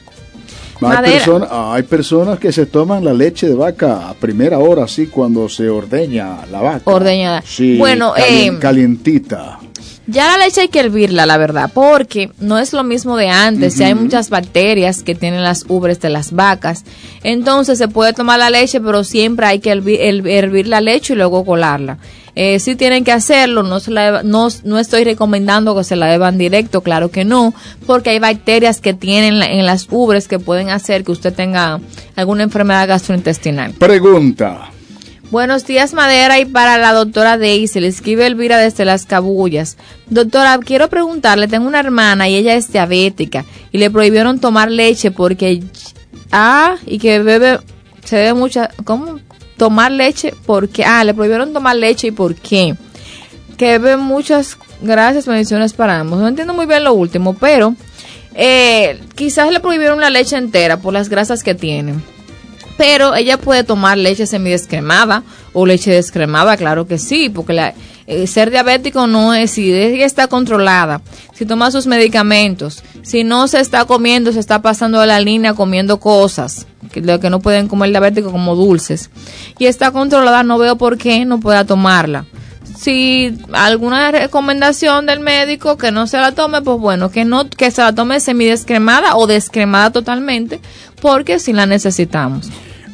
Hay personas que se toman la leche de vaca a primera hora, así cuando se ordeña la vaca. Ordeñada. Sí, bueno, calientita. Ya la leche hay que hervirla, la verdad, porque no es lo mismo de antes. Ya hay muchas bacterias que tienen las ubres de las vacas. Entonces se puede tomar la leche, pero siempre hay que hervir la leche y luego colarla. Sí tienen que hacerlo, no estoy recomendando que se la beban directo, claro que no, porque hay bacterias que tienen en las ubres que pueden hacer que usted tenga alguna enfermedad gastrointestinal. Pregunta. Buenos días, Madera, y para la doctora Daisy, le escribe Elvira desde Las Cabullas. Doctora, quiero preguntarle, tengo una hermana y ella es diabética y le prohibieron tomar leche porque y que bebe, se bebe mucha, ¿cómo? tomar leche, porque le prohibieron tomar leche, ¿y por qué? Que ven muchas gracias, bendiciones para ambos. No entiendo muy bien lo último, pero quizás le prohibieron la leche entera por las grasas que tiene. Pero ella puede tomar leche semidescremada o leche descremada, claro que sí, porque ser diabético no es, si ella está controlada, si toma sus medicamentos, si no se está comiendo, se está pasando de la línea comiendo cosas que no pueden comer diabético como dulces, y está controlada, no veo por qué no pueda tomarla. Si alguna recomendación del médico que no se la tome, pues bueno, que se la tome semidescremada o descremada totalmente, porque sí la necesitamos.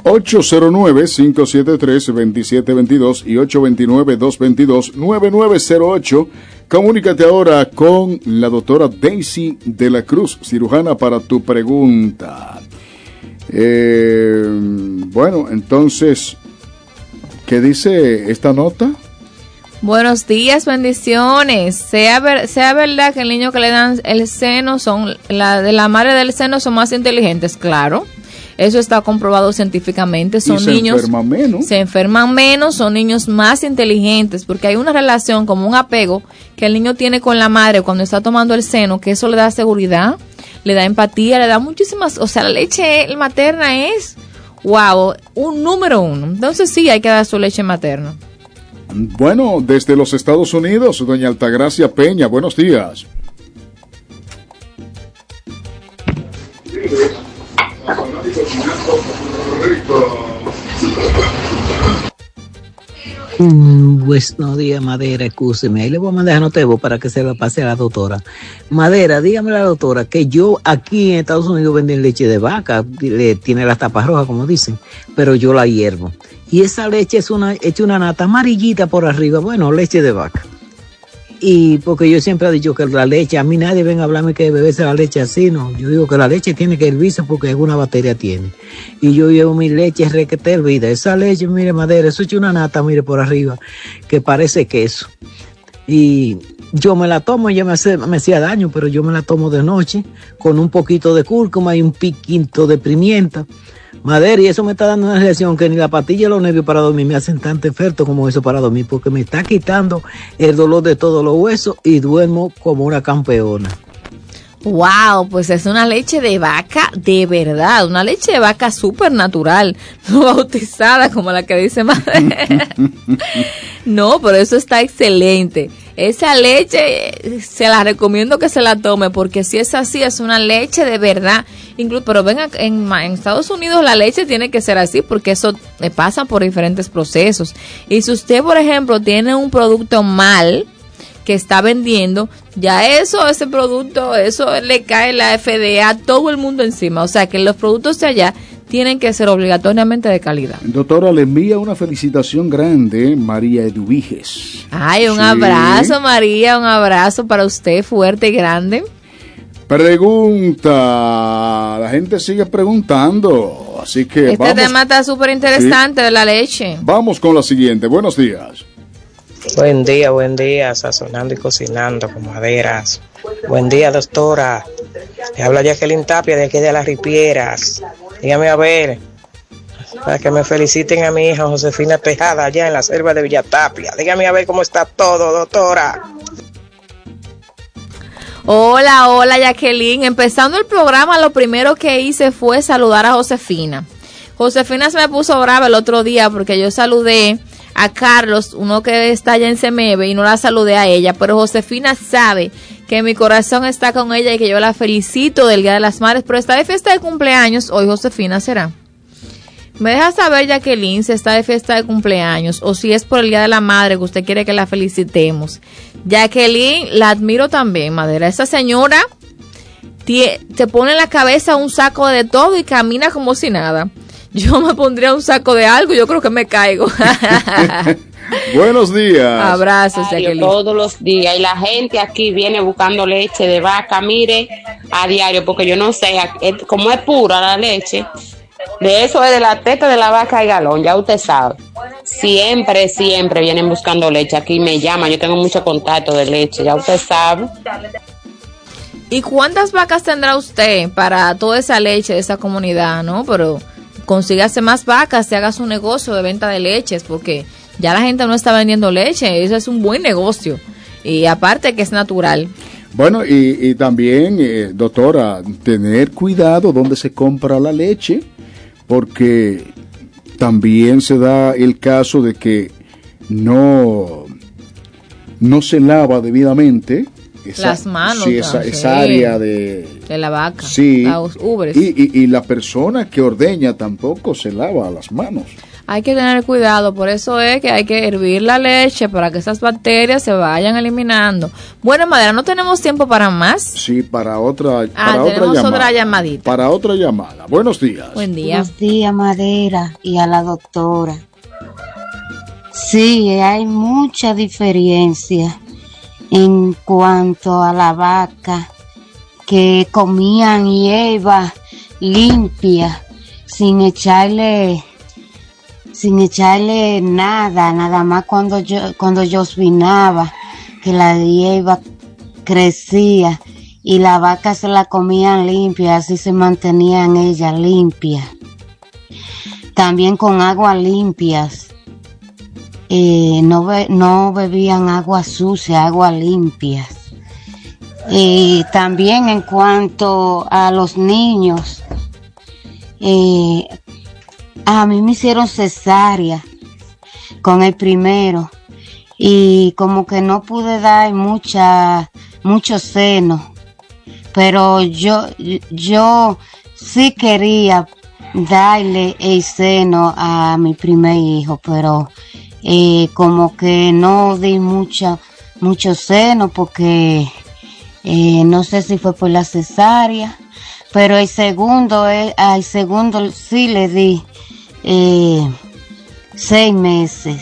809-573-2722 y 829-222-9908. Comunícate ahora con la doctora Daisy de la Cruz, cirujana, para tu pregunta. Bueno, entonces, ¿qué dice esta nota? Buenos días, bendiciones. Sea verdad que el niño que le dan el seno de la madre del seno son más inteligentes, claro. Eso está comprobado científicamente. Se enferman menos, son niños más inteligentes, porque hay una relación, como un apego que el niño tiene con la madre cuando está tomando el seno, que eso le da seguridad, le da empatía, le da muchísimas, o sea, la leche materna es, wow, un número uno. Entonces sí, hay que dar su leche materna. Bueno, desde los Estados Unidos, doña Altagracia Peña, buenos días. Buenos días, Madera, excúseme. Ahí le voy a mandar anotebo para que se lo pase a la doctora. Madera, dígame a la doctora que yo aquí en Estados Unidos venden leche de vaca, tiene las tapas rojas, como dicen, pero yo la hiervo. Y esa leche es una nata amarillita por arriba, bueno, leche de vaca. Y porque yo siempre he dicho que la leche, a mí nadie venga a hablarme que beberse la leche así, no. Yo digo que la leche tiene que hervirse porque alguna bacteria tiene. Y yo llevo mi leche requete hervida. Esa leche, mire, Madera, eso es una nata, mire, por arriba, que parece queso. Y yo me la tomo, ella me hacía daño, pero yo me la tomo de noche con un poquito de cúrcuma y un piquito de pimienta. Madera, y eso me está dando una reacción que ni la pastilla de los nervios para dormir me hacen tanto efecto como eso para dormir, porque me está quitando el dolor de todos los huesos y duermo como una campeona. Wow, pues es una leche de vaca de verdad, una leche de vaca súper natural, no bautizada como la que dice Madera. No, pero eso está excelente. Esa leche se la recomiendo que se la tome, porque si es así, es una leche de verdad. Pero ven, en Estados Unidos la leche tiene que ser así, porque eso pasa por diferentes procesos. Y si usted, por ejemplo, tiene un producto mal que está vendiendo, ya ese producto, eso le cae la FDA a todo el mundo encima. O sea que los productos de allá tienen que ser obligatoriamente de calidad. Doctora, le envía una felicitación grande, María Eduviges. Ay, un abrazo, María, un abrazo para usted, fuerte y grande. Pregunta, la gente sigue preguntando, así que este tema está súper interesante, sí, de la leche. Vamos con la siguiente, buenos días. Buen día, sazonando y cocinando con Maderas. Buen día, doctora. Le habla Jacqueline Tapia de aquí de Las Ripieras. Dígame a ver, para que me feliciten a mi hija Josefina Tejada allá en la selva de Villa Tapia. Dígame a ver cómo está todo, doctora. Hola, Jacqueline. Empezando el programa, lo primero que hice fue saludar a Josefina. Josefina se me puso brava el otro día porque yo saludé a Carlos, uno que está allá en Semeve, y no la saludé a ella, pero Josefina sabe que mi corazón está con ella y que yo la felicito del Día de las Madres, pero está de fiesta de cumpleaños, hoy Josefina será. Me deja saber, Jacqueline, si está de fiesta de cumpleaños o si es por el Día de la Madre que usted quiere que la felicitemos. Jacqueline, la admiro también, Madera. Esa señora te pone en la cabeza un saco de todo y camina como si nada. Yo me pondría un saco de algo, yo creo que me caigo. Buenos días. Abrazos, Jacqueline. Todos los días. Y la gente aquí viene buscando leche de vaca, mire, a diario, porque yo no sé, como es pura la leche, de eso es de la teta de la vaca y galón, ya usted sabe. Siempre vienen buscando leche. Aquí me llaman, yo tengo mucho contacto de leche, ya usted sabe. ¿Y cuántas vacas tendrá usted para toda esa leche de esa comunidad, no? Pero consígase más vacas y haga su negocio de venta de leches, porque ya la gente no está vendiendo leche, eso es un buen negocio. Y aparte que es natural. Bueno, y también, doctora, tener cuidado donde se compra la leche, porque también se da el caso de que no se lava debidamente las manos, sí, esa área de la vaca, sí, los ubres. Y la persona que ordeña tampoco se lava las manos. Hay que tener cuidado, por eso es que hay que hervir la leche para que esas bacterias se vayan eliminando. Bueno, Madera, no tenemos tiempo para más. Sí, para otra llamadita. Para otra llamada. Buenos días. Buen día. Buenos días, Madera, y a la doctora. Sí, hay mucha diferencia en cuanto a la vaca, que comían hierba limpia, sin echarle nada más cuando yo vinaba, que la hierba crecía y la vaca se la comían limpia, así se mantenían ellas limpias. También con aguas limpias. No bebían agua sucia, agua limpias. También en cuanto a los niños, a mí me hicieron cesárea con el primero y como que no pude dar mucho seno, pero yo sí quería darle el seno a mi primer hijo, pero como que no di mucho seno porque no sé si fue por la cesárea, pero al segundo sí le di 6 meses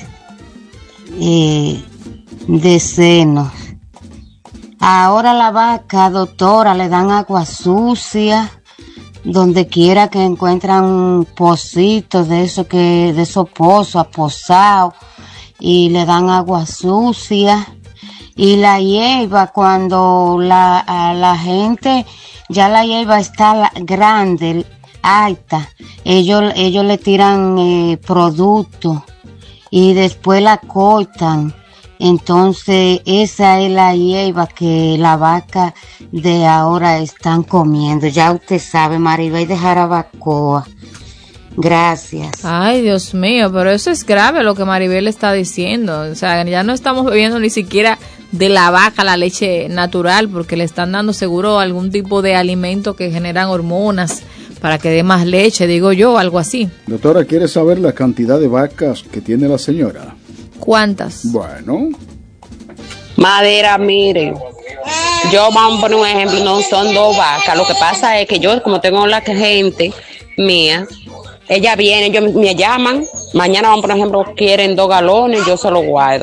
de seno. Ahora la vaca, doctora, le dan agua sucia donde quiera que encuentran pocitos de esos pozos aposados, y le dan agua sucia. Y la hierba, cuando la gente, ya la hierba está grande, alta, ellos le tiran productos y después la cortan. Entonces esa es la hierba que la vaca de ahora están comiendo. Ya usted sabe, Maribel de Jarabacoa. Gracias. Ay, Dios mío, pero eso es grave lo que Maribel está diciendo. O sea, ya no estamos bebiendo ni siquiera de la vaca la leche natural, porque le están dando seguro algún tipo de alimento que generan hormonas para que dé más leche, digo yo, algo así. Doctora, ¿quiere saber la cantidad de vacas que tiene la señora? ¿Cuántas? Bueno. Madera, mire, yo vamos a poner un ejemplo, no son 2 vacas. Lo que pasa es que yo, como tengo la gente mía, ella viene, ellos me llaman, mañana vamos, por ejemplo, quieren 2 galones, yo se lo guardo.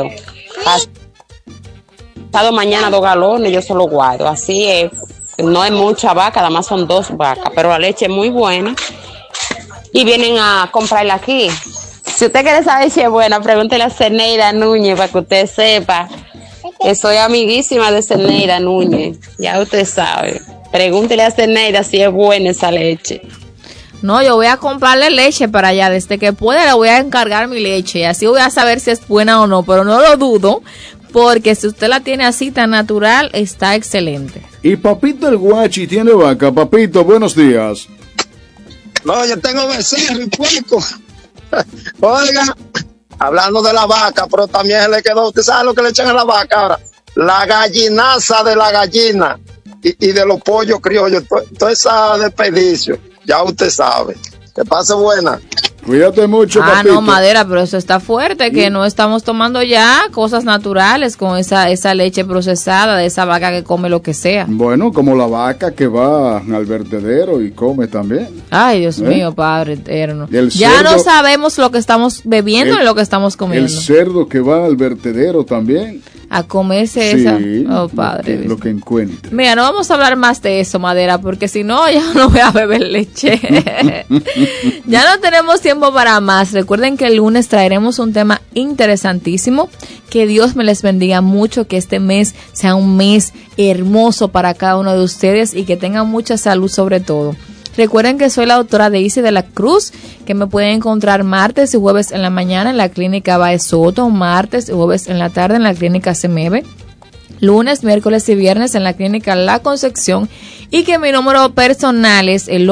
Pasado mañana 2 galones, yo se lo guardo. Así es, no es mucha vaca, además son 2 vacas, pero la leche es muy buena y vienen a comprarla aquí. Si usted quiere saber si es buena, pregúntele a Ceneida Núñez para que usted sepa que soy amiguísima de Ceneida Núñez. Ya usted sabe. Pregúntele a Ceneida si es buena esa leche. No, yo voy a comprarle leche para allá. Desde que pueda le voy a encargar mi leche. Y así voy a saber si es buena o no. Pero no lo dudo, porque si usted la tiene así tan natural, está excelente. Y Papito el Guachi tiene vaca. Papito, buenos días. No, yo tengo becerro y puerco. Oiga, hablando de la vaca, pero también se le quedó, ¿usted sabe lo que le echan a la vaca ahora? La gallinaza de la gallina y de los pollos criollos, todo ese desperdicio, ya usted sabe. Que pase buena. Cuídate mucho, papito. No, Madera, pero eso está fuerte, que no estamos tomando ya cosas naturales con esa leche procesada de esa vaca que come lo que sea. Bueno, como la vaca que va al vertedero y come también. Ay, Dios mío, Padre eterno. Ya cerdo, no sabemos lo que estamos bebiendo ni lo que estamos comiendo. El cerdo que va al vertedero también. A comerse esa. Oh, Padre. Lo que encuentre. Mira, no vamos a hablar más de eso, Madera, porque si no, ya no voy a beber leche. Ya no tenemos tiempo para más. Recuerden que el lunes traeremos un tema interesantísimo. Que Dios me les bendiga mucho, que este mes sea un mes hermoso para cada uno de ustedes y que tengan mucha salud sobre todo. Recuerden que soy la doctora Daisy de la Cruz, que me pueden encontrar martes y jueves en la mañana en la clínica Baez Soto, martes y jueves en la tarde en la clínica CEMEVE, lunes, miércoles y viernes en la clínica La Concepción, y que mi número personal es el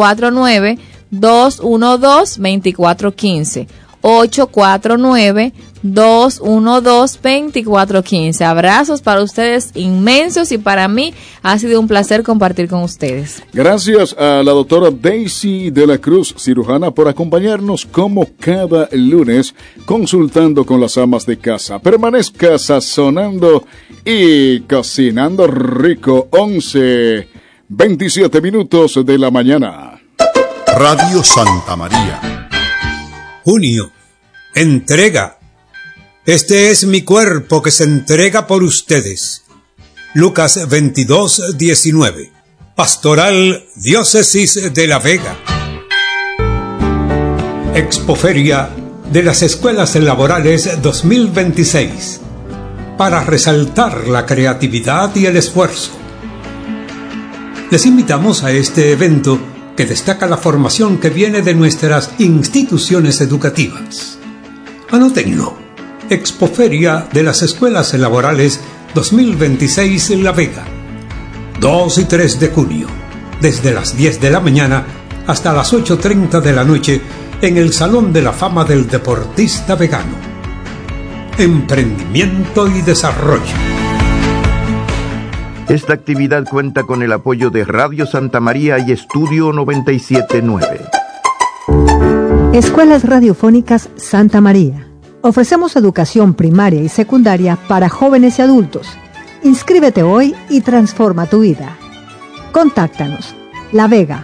849-212-2415. 849-212-2415. Abrazos para ustedes inmensos y para mí ha sido un placer compartir con ustedes. Gracias a la doctora Daisy de la Cruz, cirujana, por acompañarnos como cada lunes consultando con las amas de casa. Permanezca sazonando y cocinando rico. 11:27 minutos de la mañana. Radio Santa María. Junio. Entrega. Este es mi cuerpo que se entrega por ustedes. Lucas 22:19. Pastoral Diócesis de La Vega. Expoferia de las Escuelas Laborales 2026. Para resaltar la creatividad y el esfuerzo. Les invitamos a este evento que destaca la formación que viene de nuestras instituciones educativas. Anótenlo. Expoferia de las Escuelas Laborales 2026 en La Vega. 2 y 3 de junio, desde las 10 de la mañana hasta las 8:30 de la noche, en el Salón de la Fama del Deportista Vegano. Emprendimiento y desarrollo. Esta actividad cuenta con el apoyo de Radio Santa María y Estudio 97.9. Escuelas Radiofónicas Santa María. Ofrecemos educación primaria y secundaria para jóvenes y adultos. Inscríbete hoy y transforma tu vida. Contáctanos. La Vega,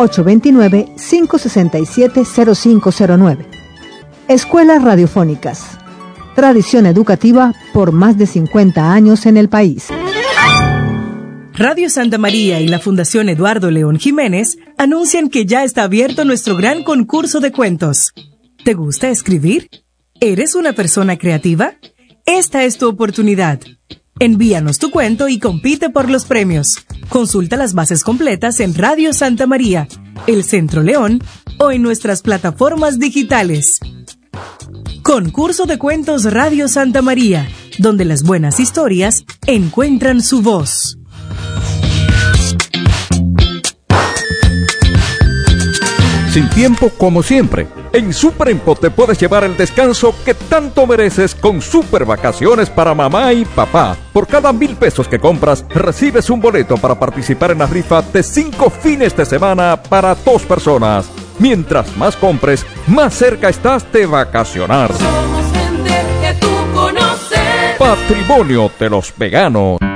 829-567-0509. Escuelas Radiofónicas. Tradición educativa por más de 50 años en el país. Radio Santa María y la Fundación Eduardo León Jiménez anuncian que ya está abierto nuestro gran concurso de cuentos. ¿Te gusta escribir? ¿Eres una persona creativa? Esta es tu oportunidad. Envíanos tu cuento y compite por los premios. Consulta las bases completas en Radio Santa María, El Centro León o en nuestras plataformas digitales. Concurso de Cuentos Radio Santa María, donde las buenas historias encuentran su voz. Sin tiempo como siempre, en Superempo te puedes llevar el descanso que tanto mereces con Super Vacaciones para mamá y papá. Por cada 1,000 pesos que compras, recibes un boleto para participar en la rifa de 5 fines de semana para 2 personas. Mientras más compres, más cerca estás de vacacionar. Somos gente que tú conoces. Patrimonio de los Veganos.